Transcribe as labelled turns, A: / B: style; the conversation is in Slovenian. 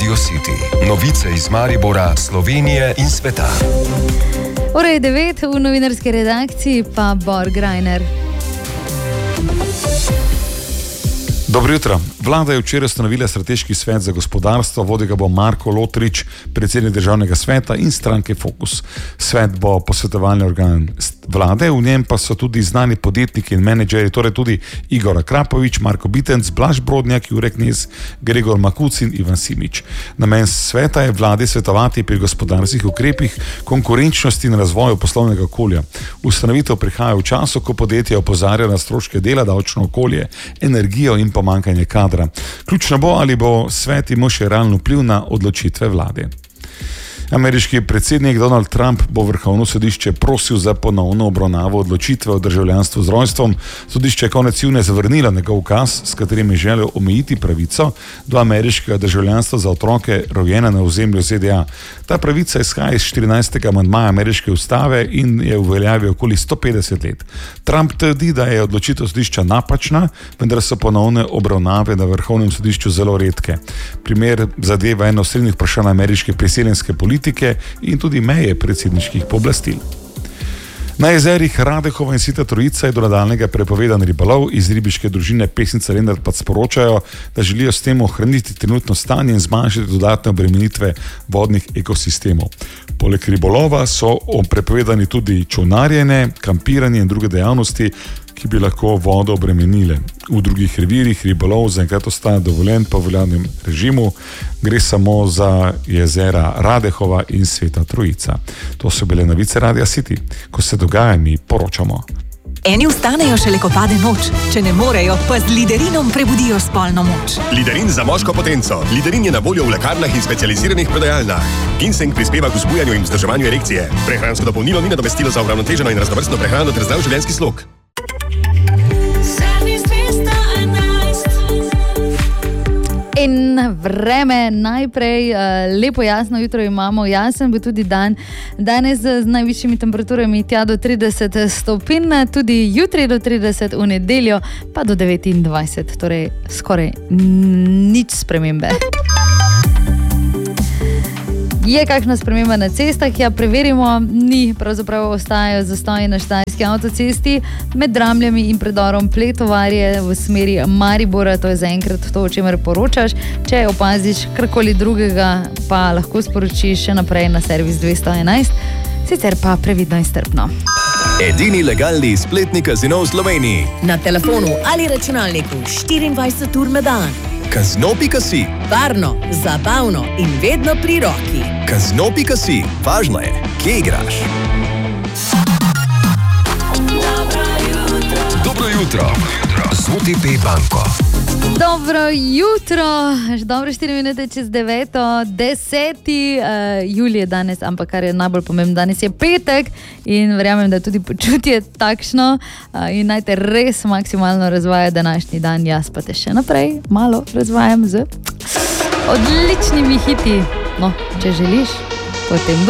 A: Radio City. Novice iz Maribora, Slovenije in sveta.
B: Ura je 9, v novinarski redakciji pa Bor Grajner.
C: Dobro jutro. Vlada je včeraj ustanovila strateški svet za gospodarstvo, vodi ga bo Marko Lotrič, predsednik državnega sveta in stranke Fokus. Svet bo posvetovalni organ vlade, v njem pa so tudi znani podjetniki in menedžeri, torej tudi Igor Akrapovič, Marko Bitenc, Blaž Brodnjak, Jure Knez, Gregor Makuc in Ivan Simič. Namen sveta je vladi svetovati pri gospodarskih ukrepih, konkurenčnosti in razvoju poslovnega okolja. Ustanovitev prihaja v času, ko podjetja opozarjajo na stroške dela, davčno okolje, energijo in pomanjkanje kadra. Ključno bo, ali bo svet imel še realno vpliv na odločitve vlade. Ameriški predsednik Donald Trump bo Vrhovno sodišče prosil za ponovno obravnavo odločitve o državljanstvu z rojstvom. Sodišče je konec junija zavrnilo njegov ukaz, s katerim je želel omejiti pravico do ameriškega državljanstva za otroke rojene na ozemlju ZDA. Ta pravica izhaja iz 14. amandmaja ameriške ustave in je v veljavi okoli 150 let. Trump trdi, da je odločitev sodišča napačna, vendar so ponovne obravnave na Vrhovnem sodišču zelo redke. Primer zadeva eno osrednjih vprašanj ameriške priseljenske politike in tudi meje predsedniških pooblastil. Na jezerih Radehova in Sveta Trojica je do nadaljnjega prepovedan ribolov. Iz ribiške družine Pesnica Lendar pa sporočajo, da želijo s tem ohraniti trenutno stanje in zmanjšati dodatne obremenitve vodnih ekosistemov. Poleg ribolova so prepovedani tudi čolnarjenje, kampiranje in druge dejavnosti, ki bi lahko vodo obremenile. V drugih revirih ribolov zaenkrat ostaja dovoljen po veljavnem režimu. Gre samo za jezera Radehova in Sveta Trojica. To so bile novice Radia City. Ko se dogaja, mi poročamo.
D: Eni vstanejo šele, ko pade noč. Če ne morejo, pa z Liderinom prebudijo spolno moč.
E: Liderin za moško potenco. Liderin je na voljo v lekarnah in specializiranih prodajalnah. Ginseng prispeva k vzbujanju in vzdrževanju erekcije. Prehransko dopolnilo ni nadomestilo za uravnoteženo in raznovrstno prehrano ter zdrav življenjski slog.
B: In vreme najprej, lepo jasno jutro imamo, jasen bo tudi dan, danes z najvišjimi temperaturami tja do 30 stopinj, tudi jutri do 30, v nedeljo pa do 29, torej skoraj nič spremembe. Je kakšna sprememba na cestah? Ja, preverimo, ni, pravzaprav ostajajo zastoji na Štajerski avtocesti med Dramljami in predorom Pletovarje v smeri Maribora, to je zaenkrat to, o čemer poročaš. Če opaziš karkoli drugega, pa lahko sporočiš še naprej na servis 211, sicer pa previdno in strpno.
E: Edini legalni spletni kazino v Sloveniji.
D: Na telefonu ali računalniku 24 ur na dan.
E: Kazino.si.
D: Varno, zabavno in vedno pri roki.
E: Kazino.si. Važno je, kje igraš.
A: Dobro jutro. Z OTP banko.
B: Dobro jutro, dobro 4 minute čez 9, 10. julij je danes, ampak kar je najbolj pomembno, danes je petek in verjamem, da tudi počutje takšno in naj te res maksimalno razvaja današnji dan, jaz pa te še naprej malo razvajam z odličnimi hiti. No, če želiš, potem